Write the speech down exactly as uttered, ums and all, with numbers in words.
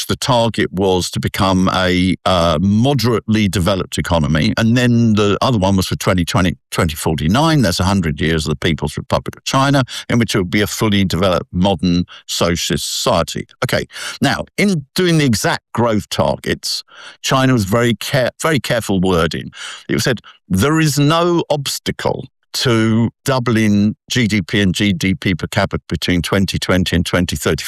the target was to become a uh, moderately developed economy. And then the other one was for twenty twenty, twenty forty-nine. That's one hundred years of the People's Republic of China, in which it would be a fully developed modern socialist society. Okay, now, in doing the exact growth targets, China was very, care- very careful wording. It said, there is no obstacle to doubling G D P and G D P per capita between twenty twenty and twenty thirty